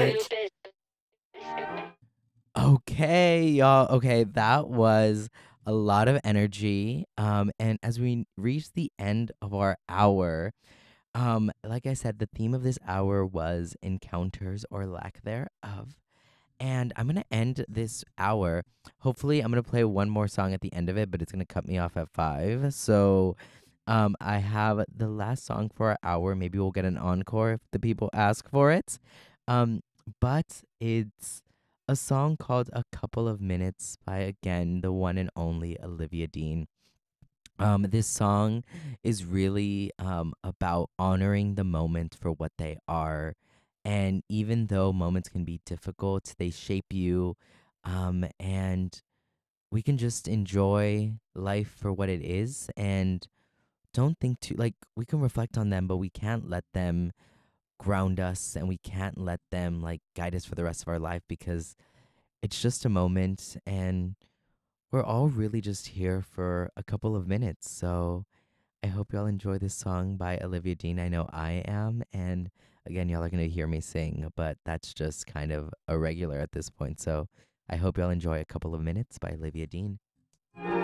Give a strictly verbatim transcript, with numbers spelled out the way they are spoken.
bit. Okay, y'all. Okay, that was a lot of energy. Um, and as we reach the end of our hour, um, like I said, the theme of this hour was encounters or lack thereof. And I'm gonna end this hour. Hopefully, I'm gonna play one more song at the end of it, but it's gonna cut me off at five. So, um, I have the last song for our hour. Maybe we'll get an encore if the people ask for it. Um, but it's a song called "A Couple of Minutes" by again the one and only Olivia Dean. Um, this song is really um, about honoring the moment for what they are. And even though moments can be difficult, they shape you. Um, and we can just enjoy life for what it is and don't think too, like, we can reflect on them, but we can't let them ground us and we can't let them, like, guide us for the rest of our life because it's just a moment and we're all really just here for a couple of minutes. So I hope y'all enjoy this song by Olivia Dean. I know I am. And again, y'all are going to hear me sing, but that's just kind of a regular at this point. So I hope y'all enjoy A Couple of Minutes by Olivia Dean.